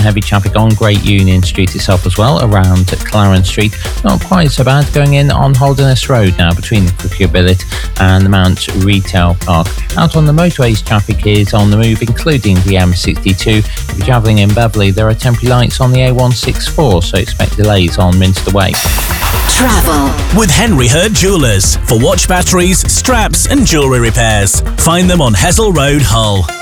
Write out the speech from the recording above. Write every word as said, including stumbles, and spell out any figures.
heavy traffic on Great Union Street itself as well, around Clarence Street. Not quite so bad going in on Holderness Road now between the Cricket Billet and the Mount Retail Park. Out on the motorways, traffic is on the move, including the M sixty-two. If you're travelling in Beverley, there are temporary lights on the A one sixty-four, so expect delays on Minster Way. Travel with Henry Hurd Jewellers for watch batteries, straps and jewellery repairs. Find them on Hessel Road, Hull.